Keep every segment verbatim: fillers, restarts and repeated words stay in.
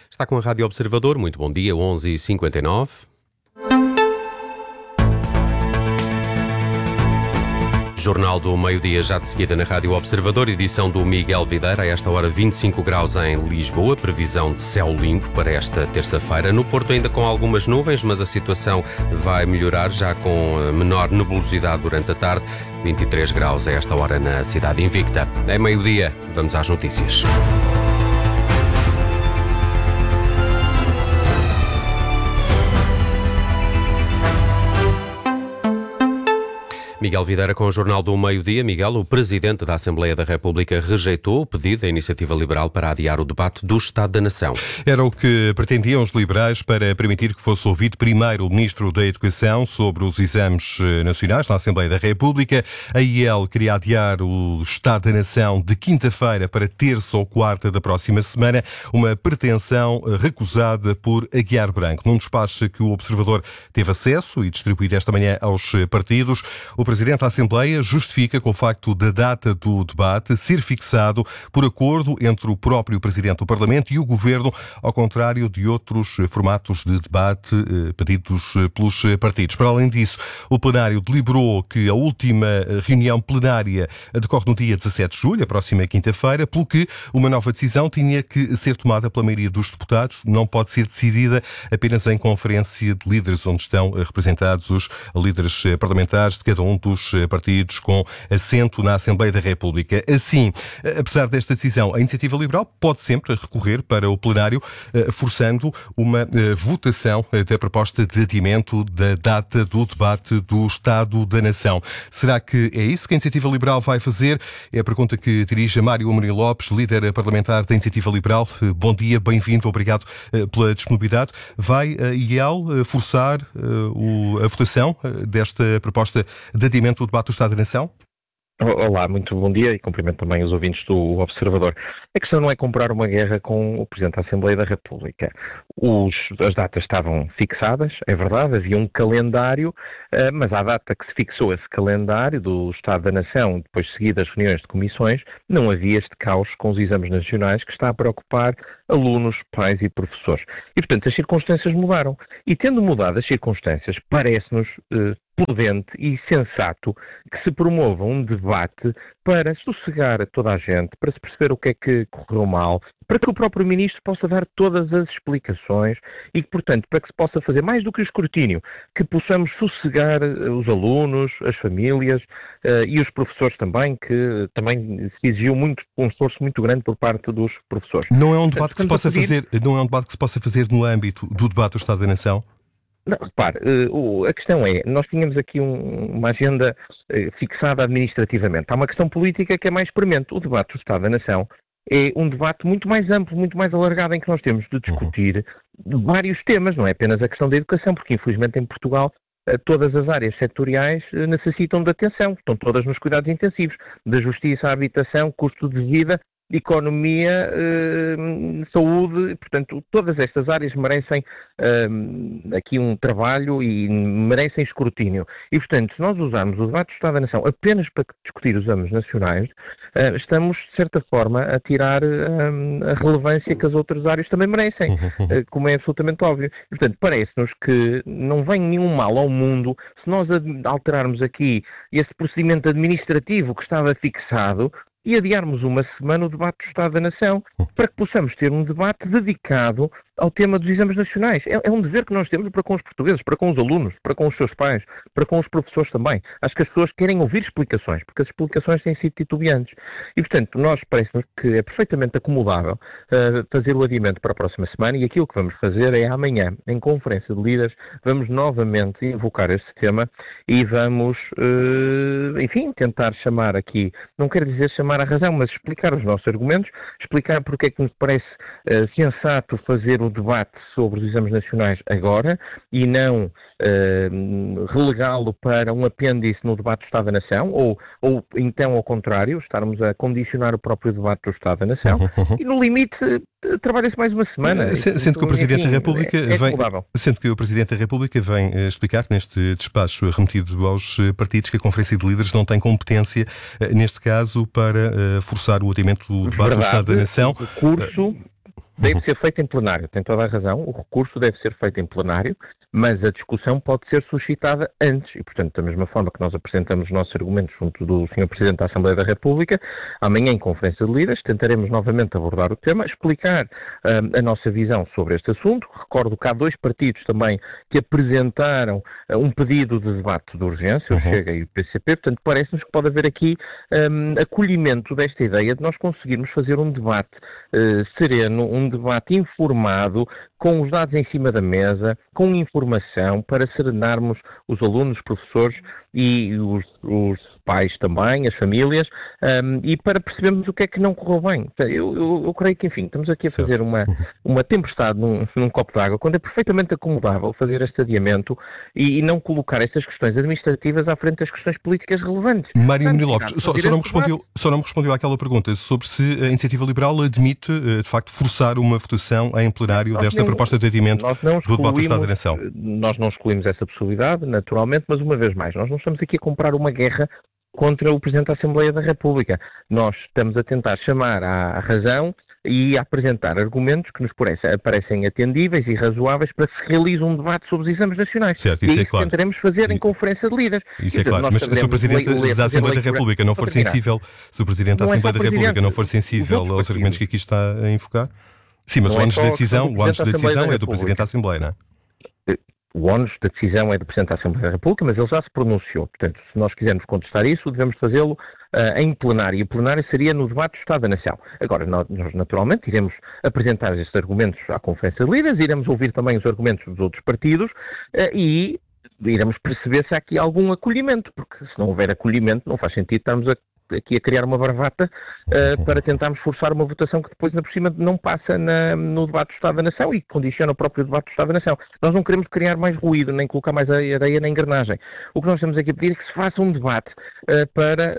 Está com a Rádio Observador. Muito bom dia, onze e cinquenta e nove. Jornal do meio-dia já de seguida na Rádio Observador, edição do Miguel Videira. A esta hora vinte e cinco graus em Lisboa, previsão de céu limpo para esta terça-feira. No Porto ainda com algumas nuvens, mas a situação vai melhorar já com menor nebulosidade durante a tarde. vinte e três graus a esta hora na cidade invicta. É meio-dia, vamos às notícias. Miguel Videira com o Jornal do Meio-Dia. Miguel, o Presidente da Assembleia da República rejeitou o pedido da Iniciativa Liberal para adiar o debate do Estado da Nação. Era o que pretendiam os liberais para permitir que fosse ouvido primeiro o Ministro da Educação sobre os exames nacionais na Assembleia da República. A I E L queria adiar o Estado da Nação de quinta-feira para terça ou quarta da próxima semana, uma pretensão recusada por Aguiar Branco. Num despacho que o Observador teve acesso e distribuído esta manhã aos partidos, o Presidente da Assembleia justifica com o facto da data do debate ser fixado por acordo entre o próprio Presidente do Parlamento e o Governo, ao contrário de outros formatos de debate eh, pedidos pelos partidos. Para além disso, o plenário deliberou que a última reunião plenária decorre no dia dezassete de julho, a próxima quinta-feira, pelo que uma nova decisão tinha que ser tomada pela maioria dos deputados, não pode ser decidida apenas em conferência de líderes, onde estão representados os líderes parlamentares de cada um dos partidos com assento na Assembleia da República. Assim, apesar desta decisão, a Iniciativa Liberal pode sempre recorrer para o plenário, forçando uma votação da proposta de adiamento da data do debate do Estado da Nação. Será que é isso que a Iniciativa Liberal vai fazer? É a pergunta que dirige a Mário Amorim Lopes, líder parlamentar da Iniciativa Liberal. Bom dia, bem-vindo, obrigado pela disponibilidade. Vai a I E L forçar a votação desta proposta de adiamento do debate do Estado da Nação? Olá, muito bom dia e cumprimento também os ouvintes do Observador. A questão não é comprar uma guerra com o Presidente da Assembleia da República. Os, as datas estavam fixadas, é verdade, havia um calendário, mas à data que se fixou esse calendário do Estado da Nação, depois seguidas as reuniões de comissões, não havia este caos com os exames nacionais que está a preocupar alunos, pais e professores. E, portanto, as circunstâncias mudaram. E, tendo mudado as circunstâncias, parece-nos eh, prudente e sensato que se promova um debate para sossegar a toda a gente, para se perceber o que é que correu mal, para que o próprio Ministro possa dar todas as explicações e que, portanto, para que se possa fazer mais do que o escrutínio, que possamos sossegar os alunos, as famílias uh, e os professores também, que também se exigiu muito, um esforço muito grande por parte dos professores. Não é um debate que se possa fazer, não é um debate que se possa fazer no âmbito do debate do Estado da Nação? Não, repare, uh, a questão é, nós tínhamos aqui um, uma agenda uh, fixada administrativamente. Há uma questão política que é mais premente. O debate do Estado da Nação é um debate muito mais amplo, muito mais alargado, em que nós temos de discutir uhum. vários temas, não é apenas a questão da educação, porque infelizmente em Portugal uh, todas as áreas setoriais uh, necessitam de atenção, estão todas nos cuidados intensivos, da justiça à habitação, custo de vida, economia, eh, saúde, portanto, todas estas áreas merecem eh, aqui um trabalho e merecem escrutínio. E, portanto, se nós usarmos o debate do Estado da Nação apenas para discutir os exames nacionais, eh, estamos, de certa forma, a tirar eh, a relevância que as outras áreas também merecem, eh, como é absolutamente óbvio. E, portanto, parece-nos que não vem nenhum mal ao mundo se nós alterarmos aqui esse procedimento administrativo que estava fixado e adiarmos uma semana o debate do Estado da Nação, para que possamos ter um debate dedicado ao tema dos exames nacionais. É, é um dever que nós temos para com os portugueses, para com os alunos, para com os seus pais, para com os professores também. Acho que as pessoas querem ouvir explicações, porque as explicações têm sido titubeantes. E, portanto, nós parece-nos que é perfeitamente acomodável uh, fazer o adiamento para a próxima semana, e aquilo que vamos fazer é amanhã, em conferência de líderes, vamos novamente invocar este tema e vamos, uh, enfim, tentar chamar aqui, não quero dizer chamar a razão, mas explicar os nossos argumentos, explicar porque é que nos parece uh, sensato fazer o debate sobre os exames nacionais agora e não uh, relegá-lo para um apêndice no debate do Estado da Nação, ou, ou então ao contrário, estarmos a condicionar o próprio debate do Estado da Nação, uhum, uhum. e no limite trabalha-se mais uma semana. Sendo, sendo, que o Presidente enfim, da República é, é vem, sendo que o Presidente da República vem explicar neste despacho remetido aos partidos que a Conferência de Líderes não tem competência, neste caso, para forçar o adiamento do debate Verdade, do Estado da Nação. O curso... deve ser feito em plenário. Tem toda a razão, o recurso deve ser feito em plenário, mas a discussão pode ser suscitada antes. E, portanto, da mesma forma que nós apresentamos os nossos argumentos junto do senhor Presidente da Assembleia da República, amanhã em Conferência de Líderes tentaremos novamente abordar o tema, explicar uh, a nossa visão sobre este assunto. Recordo que há dois partidos também que apresentaram uh, um pedido de debate de urgência, o Chega e o P C P, portanto, parece-nos que pode haver aqui um, acolhimento desta ideia de nós conseguirmos fazer um debate uh, sereno, um debate informado, com os dados em cima da mesa, com informação, para serenarmos os alunos, os professores e os, os pais também, as famílias, um, e para percebermos o que é que não correu bem. Eu, eu, eu creio que, enfim, estamos aqui a fazer uma, uma tempestade num, num copo d'água, quando é perfeitamente acomodável fazer este adiamento e, e não colocar estas questões administrativas à frente das questões políticas relevantes. Mário Muni Lopes, só, só, não me respondeu, só não me respondeu àquela pergunta sobre se a Iniciativa Liberal admite, de facto, forçar uma votação em plenário nós desta não, proposta de adiamento do debate do Estado da Nação. Nós não excluímos essa possibilidade, naturalmente, mas uma vez mais, nós não estamos aqui a comprar uma guerra contra o Presidente da Assembleia da República. Nós estamos a tentar chamar à razão e a apresentar argumentos que nos parecem atendíveis e razoáveis para que se realize um debate sobre os exames nacionais. Certo, isso e é isso claro. tentaremos fazer em Conferência de Líderes. Isso é claro, mas se o Presidente ler, da Assembleia da República não for sensível, se o Presidente da Assembleia da República não for sensível aos argumentos que aqui está a enfocar? Sim, mas o ónus da decisão, o ónus da decisão é do Presidente da Assembleia, não é? O ónus da decisão é do Presidente da Assembleia da República, mas ele já se pronunciou. Portanto, se nós quisermos contestar isso, devemos fazê-lo uh, em plenário. E o plenário seria no debate do Estado da Nação. Agora, nós, nós naturalmente iremos apresentar estes argumentos à Conferência de Líderes, iremos ouvir também os argumentos dos outros partidos uh, e iremos perceber se há aqui algum acolhimento, porque se não houver acolhimento não faz sentido estarmos a aqui a criar uma bravata uh, para tentarmos forçar uma votação que depois, na por cima, não passa na, no debate do Estado da Nação e condiciona o próprio debate do Estado da Nação. Nós não queremos criar mais ruído, nem colocar mais areia na engrenagem. O que nós estamos aqui a pedir é que se faça um debate uh, para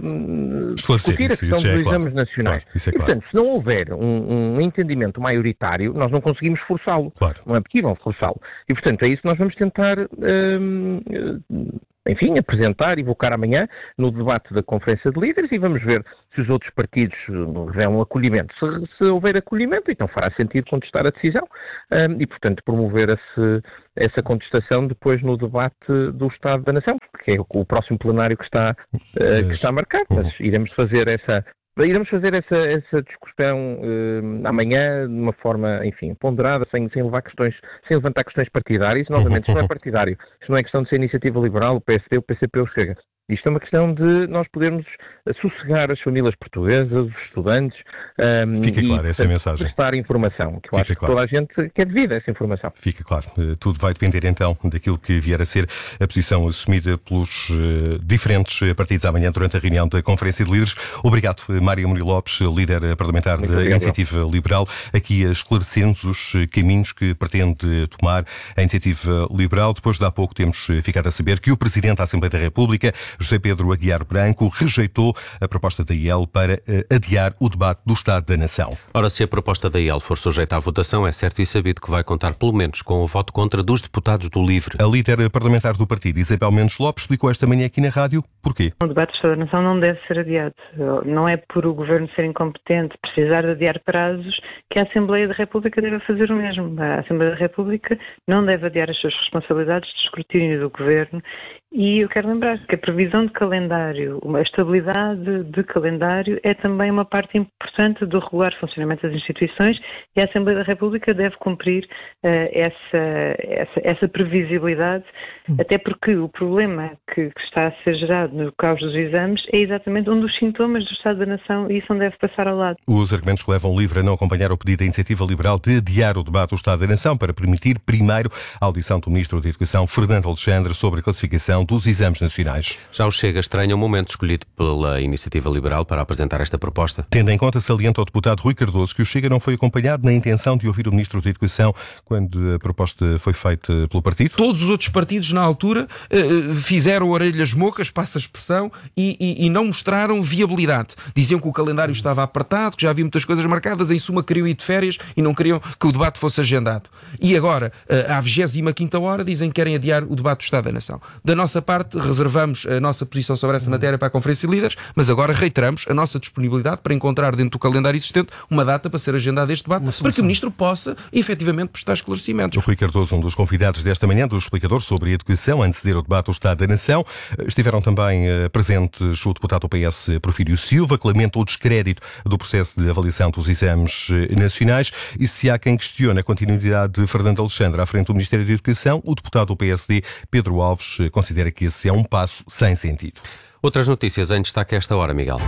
uh, discutir a questão dos exames claro. nacionais. Claro, é e, portanto, se não houver um, um entendimento maioritário, nós não conseguimos forçá-lo. Claro. Não é possível forçá-lo. E, portanto, é isso que nós vamos tentar... Uh, uh, enfim, apresentar e evocar amanhã no debate da Conferência de Líderes e vamos ver se os outros partidos revelam acolhimento. Se, se houver acolhimento, então fará sentido contestar a decisão um, e, portanto, promover esse, essa contestação depois no debate do Estado da Nação, que é o, o próximo plenário que está, uh, que está marcado. Mas iremos fazer essa... Iremos fazer essa, essa discussão uh, amanhã de uma forma, enfim, ponderada, sem, sem, levar questões, sem levantar questões partidárias. Novamente, isto não é partidário. Isto não é questão de ser Iniciativa Liberal, o P S D, o P C P ou o Chega. Isto é uma questão de nós podermos sossegar as famílias portuguesas, os estudantes um, Fica e claro, essa é a mensagem. prestar informação, que eu Fica acho claro. que toda a gente quer devida essa informação. Fica claro. Tudo vai depender então daquilo que vier a ser a posição assumida pelos uh, diferentes partidos amanhã durante a reunião da Conferência de Líderes. Obrigado, Mário Muni Lopes, líder parlamentar Muito da obrigado. Iniciativa Liberal, aqui a esclarecer-nos os caminhos que pretende tomar a Iniciativa Liberal. Depois de há pouco temos ficado a saber que o Presidente da Assembleia da República, José Pedro Aguiar Branco, rejeitou a proposta da I E L para adiar o debate do Estado da Nação. Ora, se a proposta da I E L for sujeita à votação, é certo e sabido que vai contar pelo menos com o voto contra dos deputados do LIVRE. A líder parlamentar do partido, Isabel Mendes Lopes, explicou esta manhã aqui na rádio porquê. O debate do Estado da Nação não deve ser adiado. Não é por o Governo ser incompetente, precisar de adiar prazos, que a Assembleia da República deve fazer o mesmo. A Assembleia da República não deve adiar as suas responsabilidades de escrutínio do Governo. E eu quero lembrar que a previsão de calendário, a estabilidade de calendário é também uma parte importante do regular funcionamento das instituições e a Assembleia da República deve cumprir uh, essa, essa, essa previsibilidade, hum. até porque o problema que, que está a ser gerado no caos dos exames é exatamente um dos sintomas do Estado da Nação e isso não deve passar ao lado. Os argumentos que levam o LIVRE a não acompanhar o pedido da Iniciativa Liberal de adiar o debate do Estado da Nação para permitir primeiro a audição do Ministro da Educação, Fernando Alexandre, sobre a classificação dos exames nacionais. Já o Chega estranha o momento escolhido pela Iniciativa Liberal para apresentar esta proposta. Tendo em conta, salienta o deputado Rui Cardoso, que o Chega não foi acompanhado na intenção de ouvir o Ministro da Educação quando a proposta foi feita pelo partido. Todos os outros partidos, na altura, fizeram orelhas mocas, passa a expressão, e, e, e não mostraram viabilidade. Diziam que o calendário estava apertado, que já havia muitas coisas marcadas, em suma queriam ir de férias e não queriam que o debate fosse agendado. E agora, à vigésima quinta hora, dizem que querem adiar o debate do Estado da Nação. Da nossa parte, reservamos a nossa posição sobre essa matéria para a Conferência de Líderes, mas agora reiteramos a nossa disponibilidade para encontrar dentro do calendário existente uma data para ser agendado este debate, para que o Ministro possa efetivamente prestar esclarecimentos. O Rui Cardoso, um dos convidados desta manhã do Explicador sobre a educação, anteceder o debate do Estado da Nação. Estiveram também presentes o deputado do P S, Porfírio Silva, que lamenta o descrédito do processo de avaliação dos exames nacionais, e se há quem questione a continuidade de Fernando Alexandre à frente do Ministério da Educação, o deputado do P S D, Pedro Alves, considera que esse é um passo sem sentido. Outras notícias em destaque a esta hora, Miguel.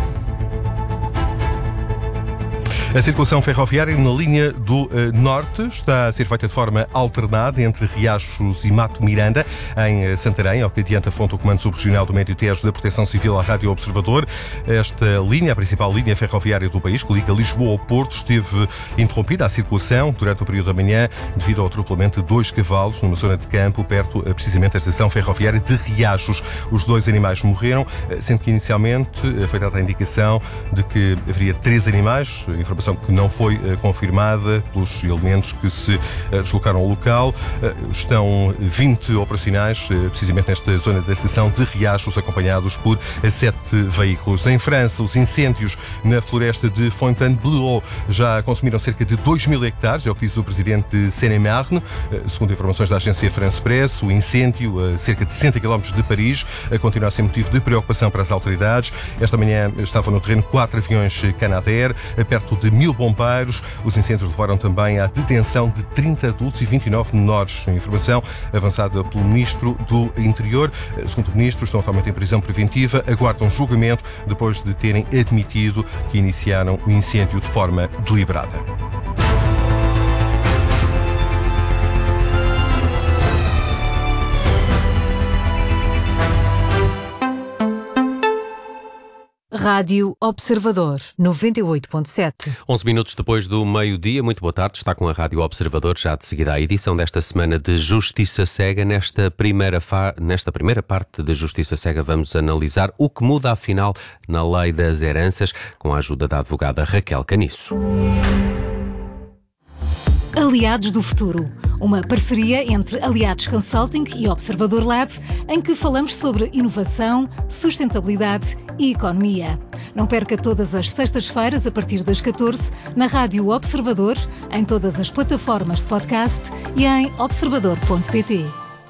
A circulação ferroviária na linha do uh, Norte está a ser feita de forma alternada entre Riachos e Mato Miranda, em uh, Santarém, ao que adianta a fonte do Comando Subregional do Médio Tejo da Proteção Civil à Rádio Observador. Esta linha, a principal linha ferroviária do país, que liga Lisboa ao Porto, esteve interrompida a circulação durante o período da manhã devido ao atropelamento de dois cavalos numa zona de campo, perto uh, precisamente da estação ferroviária de Riachos. Os dois animais morreram, uh, sendo que inicialmente uh, foi dada a indicação de que haveria três animais, informação que não foi uh, confirmada pelos elementos que se uh, deslocaram ao local. Uh, estão vinte operacionais, uh, precisamente nesta zona da estação de Riachos, acompanhados por uh, sete veículos. Em França, os incêndios na floresta de Fontainebleau já consumiram cerca de dois mil hectares, é o que diz o presidente de Seine-et-Marne. Uh, segundo informações da agência France Press, o incêndio a cerca de sessenta quilómetros de Paris uh, continua a ser motivo de preocupação para as autoridades. Esta manhã estavam no terreno quatro aviões Canadair, uh, perto de mil bombeiros. Os incêndios levaram também à detenção de trinta adultos e vinte e nove menores. Informação avançada pelo Ministro do Interior. Segundo o Ministro, estão atualmente em prisão preventiva, aguardam julgamento depois de terem admitido que iniciaram o incêndio de forma deliberada. Rádio Observador, noventa e oito ponto sete. onze minutos depois do meio-dia, muito boa tarde, está com a Rádio Observador, já de seguida a edição desta semana de Justiça Cega. Nesta primeira, fa... Nesta primeira parte de Justiça Cega vamos analisar o que muda afinal na lei das heranças, com a ajuda da advogada Raquel Caniço. Aliados do Futuro, uma parceria entre Aliados Consulting e Observador Lab, em que falamos sobre inovação, sustentabilidade e economia. Não perca todas as sextas-feiras, a partir das catorze, na Rádio Observador, em todas as plataformas de podcast e em observador ponto pt.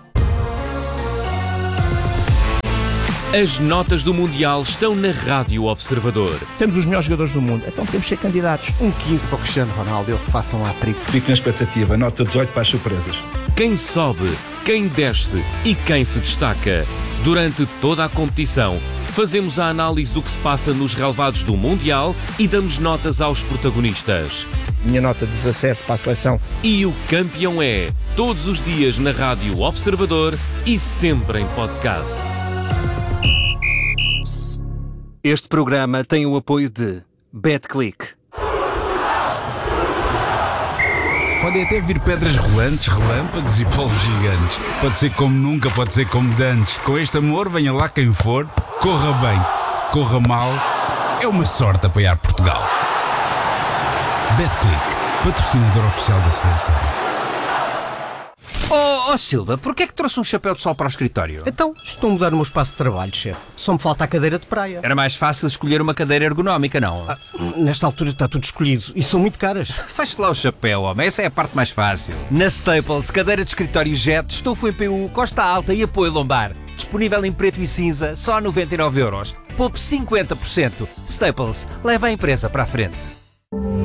As notas do Mundial estão na Rádio Observador. Temos os melhores jogadores do mundo, então temos que ser candidatos. Um quinze para o Cristiano Ronaldo, eu que faço um hat-trick. Fico na expectativa, nota dezoito para as surpresas. Quem sobe, quem desce e quem se destaca. Durante toda a competição, fazemos a análise do que se passa nos relevados do Mundial e damos notas aos protagonistas. Minha nota dezassete para a seleção. E o campeão é, todos os dias na Rádio Observador e sempre em podcast. Este programa tem o apoio de BetClick. Podem até vir pedras rolantes, relâmpagos e polvos gigantes. Pode ser como nunca, pode ser como dantes. Com este amor, venha lá quem for, corra bem, corra mal. É uma sorte apoiar Portugal. BetClick, patrocinador oficial da seleção. Oh, oh Silva, porquê é que trouxe um chapéu de sol para o escritório? Então, estou a mudar o meu espaço de trabalho, chefe. Só me falta a cadeira de praia. Era mais fácil escolher uma cadeira ergonómica, não? Ah, nesta altura está tudo escolhido e são muito caras. Faz-te lá o chapéu, homem. Essa é a parte mais fácil. Na Staples, cadeira de escritório Jet, estofo em P U, costa alta e apoio lombar. Disponível em preto e cinza, só a noventa e nove euros. Poupe cinquenta por cento. Staples, leva a empresa para a frente.